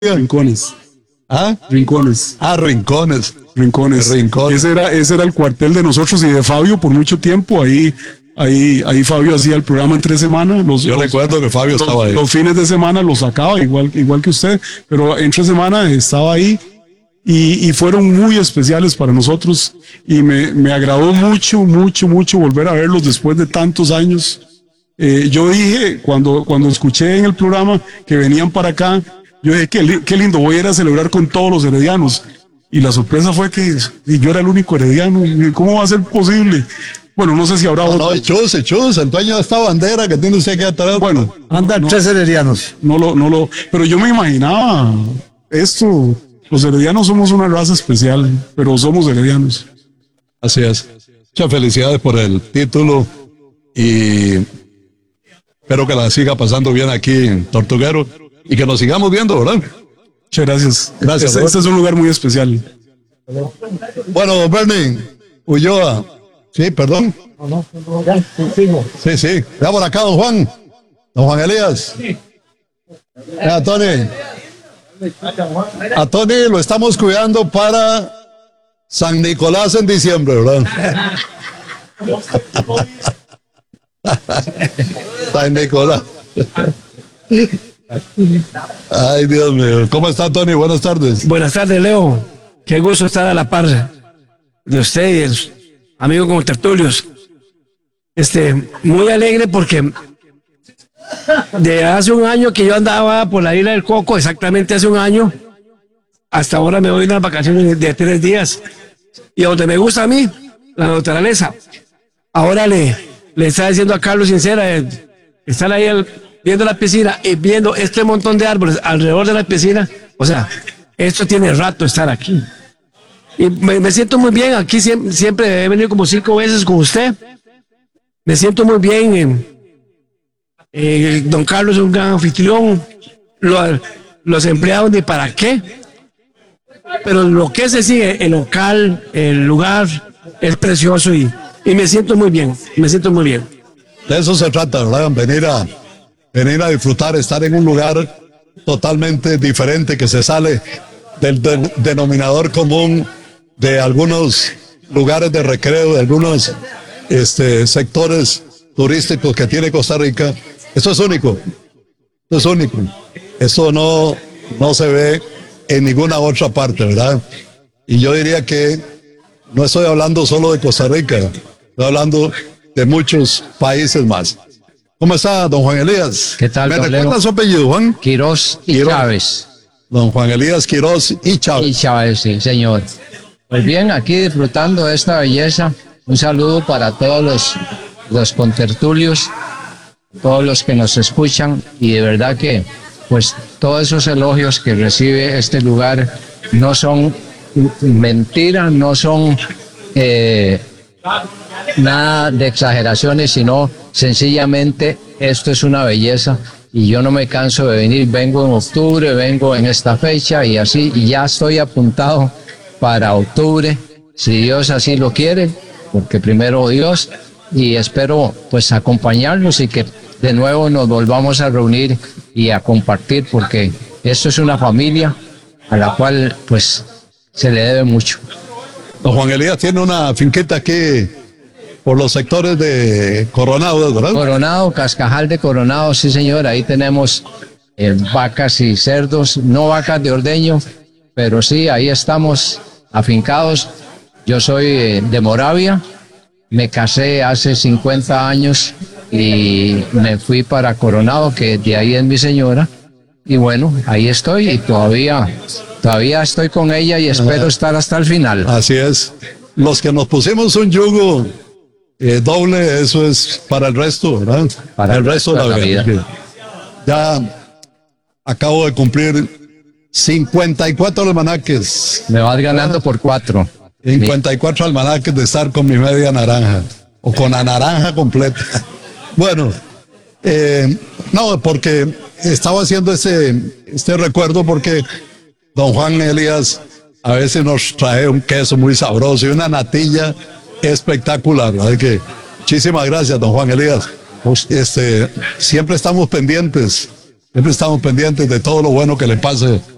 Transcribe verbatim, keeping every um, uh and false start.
Rincones. ¿Ah? Rincones. Ah, Rincones. Rincones. Rincones. Ese era, ese era el cuartel de nosotros y de Fabio por mucho tiempo. Ahí, ahí, ahí Fabio hacía el programa en tres semanas. Los, Yo los, recuerdo que Fabio los, estaba ahí. Los fines de semana los sacaba, igual, igual que usted, pero entre semana estaba ahí. Y, y fueron muy especiales para nosotros y me, me agradó mucho, mucho, mucho volver a verlos después de tantos años. Eh, yo dije, cuando, cuando escuché en el programa que venían para acá, yo dije, qué, li- qué lindo, voy a ir a celebrar con todos los heredianos. Y la sorpresa fue que y yo era el único herediano. Y, ¿cómo va a ser posible? Bueno, no sé si habrá No, otro. no, Chus, Chus, el dueño de esta bandera que tiene usted aquí atrás. Bueno, Andan no, tres heredianos. no lo, no lo, pero yo me imaginaba esto. Los heredianos somos una raza especial, pero somos heredianos. Así es. Muchas felicidades por el título y espero que la siga pasando bien aquí en Tortuguero y que nos sigamos viendo, ¿verdad? Muchas gracias. Gracias, Este, este es un lugar muy especial. Bueno, Bernie Ulloa. Sí, perdón. Sí, sí. Ya por acá, don Juan. Don Juan Elías. A Tony. A Tony lo estamos cuidando para San Nicolás en diciembre, ¿verdad? San Nicolás. Ay, Dios mío. ¿Cómo está, Tony? Buenas tardes. Buenas tardes, Leo. Qué gusto estar a la par de usted y el amigo como tertulios. Este, muy alegre porque de hace un año que yo andaba por la isla del Coco, exactamente hace un año, hasta ahora me voy unas vacaciones de tres días. Y donde me gusta a mí, la naturaleza. Ahora le, le estaba diciendo a Carlos Sincera, eh, estar ahí el- viendo la piscina y viendo este montón de árboles alrededor de la piscina. O sea, esto tiene rato estar aquí. Y me, me siento muy bien. Aquí siempre, siempre he venido como cinco veces con usted. Me siento muy bien. eh, eh, don Carlos es un gran anfitrión. Lo- los empleados ni para qué. Pero lo que se sigue, el local, el lugar, es precioso y, y me siento muy bien. Me siento muy bien. De eso se trata, ¿verdad? Venir a, venir a disfrutar, estar en un lugar totalmente diferente que se sale del de- denominador común de algunos lugares de recreo, de algunos este, sectores turísticos que tiene Costa Rica. Esto es único. Esto es único. Esto no, no se ve en ninguna otra parte, ¿verdad? Y yo diría que no estoy hablando solo de Costa Rica, estoy hablando de muchos países más. ¿Cómo está, don Juan Elías? ¿Qué tal, ¿Me don recuerda Leo? su apellido, Juan? Quirós y Quirós. Chávez. Don Juan Elías Quirós y Chávez. Y Chávez, sí, señor. Pues bien, aquí disfrutando de esta belleza. Un saludo para todos los, los contertulios, todos los que nos escuchan. Y de verdad que, pues, todos esos elogios que recibe este lugar no son mentiras, no son eh, nada de exageraciones, sino sencillamente esto es una belleza y yo no me canso de venir. Vengo en octubre, vengo en esta fecha y así, y ya estoy apuntado para octubre, si Dios así lo quiere, porque primero Dios, y espero pues acompañarlos y que de nuevo nos volvamos a reunir y a compartir, porque esto es una familia a la cual pues se le debe mucho. Don Juan Elías tiene una finquita aquí por los sectores de Coronado, ¿verdad? Coronado, Cascajal de Coronado, sí señor, ahí tenemos eh, vacas y cerdos, no vacas de ordeño, pero sí, ahí estamos afincados. Yo soy eh, de Moravia, me casé hace cincuenta años y me fui para Coronado, que de ahí es mi señora, y bueno, ahí estoy y todavía, todavía estoy con ella y espero estar hasta el final. Así es. Los que nos pusimos un yugo eh, doble, eso es para el resto, ¿verdad? Para el resto de la vida. Ya acabo de cumplir cincuenta y cuatro almanaques. Me vas ganando por cuatro. cincuenta y cuatro almanaques de estar con mi media naranja o con la naranja completa. Bueno, eh, no, porque estaba haciendo ese, este recuerdo porque don Juan Elías a veces nos trae un queso muy sabroso y una natilla espectacular. Así que muchísimas gracias, don Juan Elías. Este, siempre estamos pendientes, siempre estamos pendientes de todo lo bueno que le pase